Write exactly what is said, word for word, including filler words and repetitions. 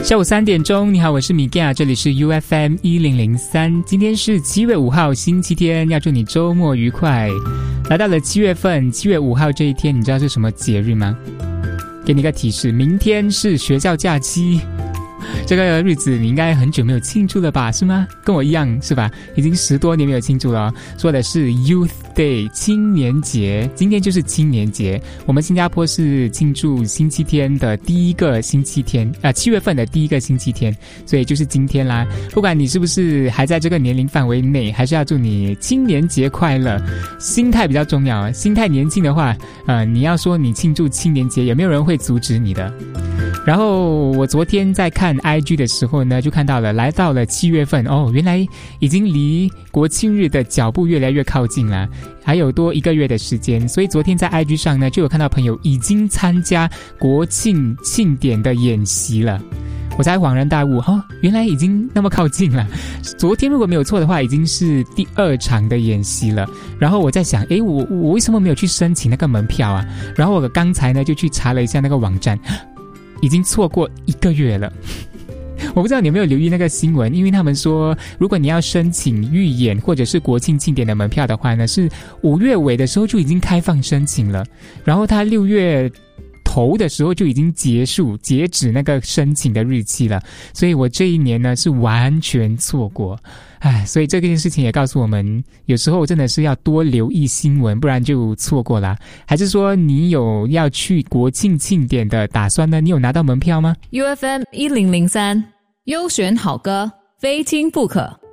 下午三点钟，你好，我是米盖，这里是 U F M 一零零三。今天是七月五号，星期天，要祝你周末愉快。来到了七月份，七月五号这一天，你知道是什么节日吗？给你一个提示，明天是学校假期。这个日子你应该很久没有庆祝了吧，是吗？跟我一样是吧？已经十多年没有庆祝了哦。说的是 Youth Day 青年节，今天就是青年节。我们新加坡是庆祝星期天的第一个星期天啊，七月份的第一个星期天，所以就是今天啦。不管你是不是还在这个年龄范围内，还是要祝你青年节快乐。心态比较重要，心态年轻的话，呃，你要说你庆祝青年节，有没有人会阻止你的？然后我昨天在看 I G 的时候呢，就看到了来到了七月份哦，原来已经离国庆日的脚步越来越靠近了，还有多一个月的时间。所以昨天在 I G 上呢，就有看到朋友已经参加国庆庆典的演习了。我才恍然大悟，哦，原来已经那么靠近了。昨天如果没有错的话，已经是第二场的演习了。然后我在想，诶，我我为什么没有去申请那个门票啊？然后我刚才呢就去查了一下那个网站，已经错过一个月了。我不知道你有没有留意那个新闻，因为他们说如果你要申请预演或者是国庆庆典的门票的话呢，是五月尾的时候就已经开放申请了，然后他六月头的时候就已经结束截止那个申请的日期了，所以我这一年呢是完全错过。唉，所以这件事情也告诉我们，有时候真的是要多留意新闻，不然就错过啦。还是说你有要去国庆庆典的打算呢？你有拿到门票吗？ U F M 一零零三优选好歌，非听不可。